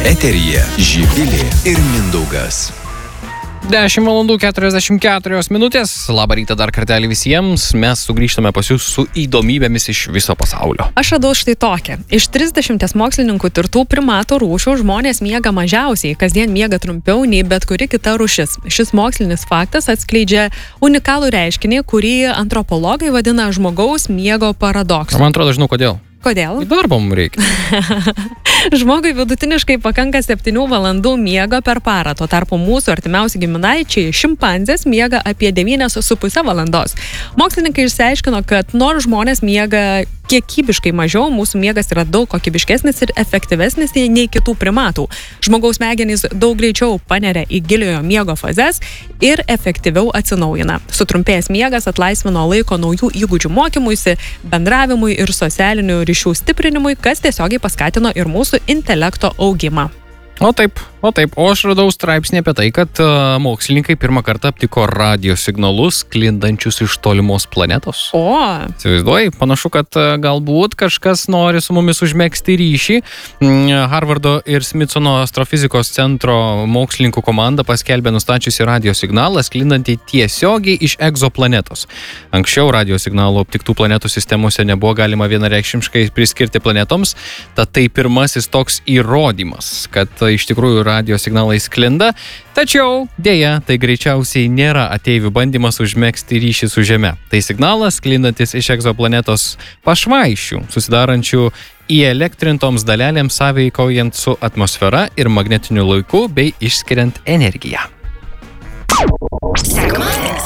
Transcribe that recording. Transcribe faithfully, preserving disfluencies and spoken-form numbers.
Eteryje Živilė ir Mindaugas. dešimt valandų keturiasdešimt keturios minutės. Labą rytą dar kartelį visiems. Mes sugrįžtame pas jūs su įdomybėmis iš viso pasaulio. Aš radau štai tokią. Iš trisdešimties mokslininkų tirtų primatų rūšių žmonės miega mažiausiai, kasdien miega trumpiau nei bet kuri kita rūšis. Šis mokslinis faktas atskleidžia unikalų reiškinį, kurį antropologai vadina žmogaus miego paradoksu. Man atrodo, žinau kodėl. Kodėl? Į darbą mums reikia. Žmogui vidutiniškai pakanka septynių valandų miego per parą. Tuo tarpu mūsų artimiausi giminaičiai šimpanzės miega apie devynias su puse valandos. Mokslininkai išsiaiškino, kad nors žmonės miega kiekybiškai mažiau, mūsų miegas yra daug kokybiškesnis ir efektyvesnis nei kitų primatų. Žmogaus smegenys daug greičiau paneria į giliojo miego fazes ir efektyviau atsinaujina. Sutrumpėjęs miegas atlaisvino laiko naujų įgūdžių mokymuisi, bendravimui ir socialinių ryšių stiprinimui, kas tiesiogiai paskatino ir mūsų intelekto augimą. O taip, o taip, o aš radau straipsnį apie tai, kad uh, mokslininkai pirmą kartą aptiko radio signalus sklindančius iš tolimos planetos. O. Įsivaizduoji, panašu, kad uh, galbūt kažkas nori su mumis užmegzti ryšį. Mm, Harvardo ir Smithsono astrofizikos centro mokslininkų komanda paskelbė nustačiusi radio signalą sklindantį tiesiogiai iš egzoplanetos. Anksčiau radio signalų aptiktų planetų sistemose nebuvo galima vienareikšmiškai priskirti planetoms, tad tai pirmasis toks įrodymas, kad iš tikrųjų radio signalai sklinda, tačiau dėja, tai greičiausiai nėra ateivių bandymas užmegzti ryšį su Žeme. Tai signalas sklindantis iš egzoplanetos pašvaišių, susidarančių įelektrintoms dalelėms sąveikaujant su atmosfera ir magnetiniu lauku bei išskiriant energiją. Sekmadienio